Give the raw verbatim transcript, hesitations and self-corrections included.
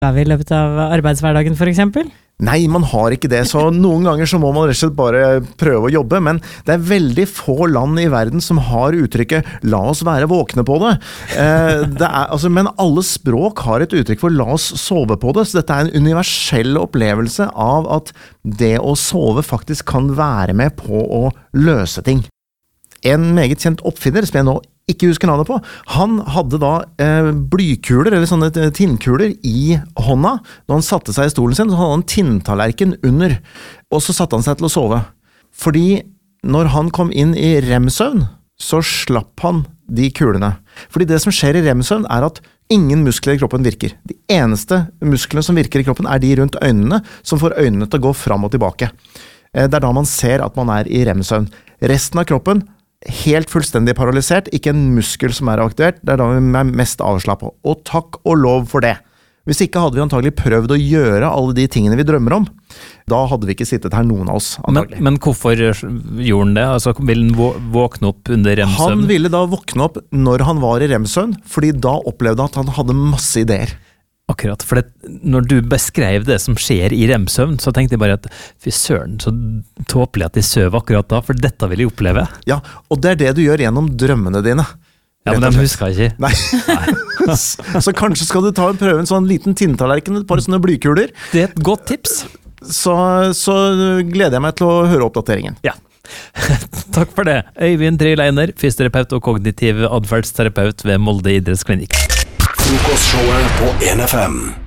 Er vi I løpet av arbeidshverdagen for eksempel? Nei, man har ikke det, så noen ganger så må man rett og slett bare prøve å jobbe, men det er veldig få land I verden som har uttrykket «la oss være våkne på det». Eh, det er, altså, men alle språk har et uttrykk for «la oss sove på det», så dette er en universell opplevelse av at det å sove faktisk kan være med på å løse ting. En meget kjent oppfinner, som jeg nå ikke husker navnet på, han hadde da eh, blykuler, eller sånne tinnkuler I hånda. Når han satte seg I stolen sin, så hadde han tinntallerken under, og så satte han seg til å sove. Fordi når han kom inn I remsøvn, så slapp han de kulene. Fordi det som skjer I remsøvn er at ingen muskler I kroppen virker. De eneste musklene som virker I kroppen er de rundt øynene, som får øynene til å gå fram og tilbake. Eh, det er da man ser at man er I remsøvn. Resten av kroppen helt fullstendig paralysert, ikke en muskel som er aktivert, det er da vi er mest avslappet. Og takk og lov for det. Hvis ikke hadde vi antagelig prøvd å gjøre alle de tingene vi drømmer om, da hadde vi ikke sittet her noen av oss, antagelig. Men, men hvorfor gjorde han det? Altså, ville han våkne opp under remsøvn? Han ville da våkne opp når han var I remsøvn, fordi da opplevde han at han hadde masse ideer. Akkurat, for det, når du beskrev det som skjer I remsøvn, så tenkte jeg bare at fy søren, så tåpelig at de søv akkurat da, for dette vil jeg oppleve. Ja, og det er det du gjør gjennom drømmene dine. Ja, men de husker ikke. Nei. Nei. så, så kanskje skal du ta en prøve, en sånn liten tinntallerken, et par sånne blykuler. Det er et godt tips. Så, så gleder jeg meg til å høre oppdateringen. Ja. Takk for det. Øyvind Trileiner, fysioterapeut og kognitiv adferdsterapeut ved Molde idrettsklinikk. Frokostshowet på N F M.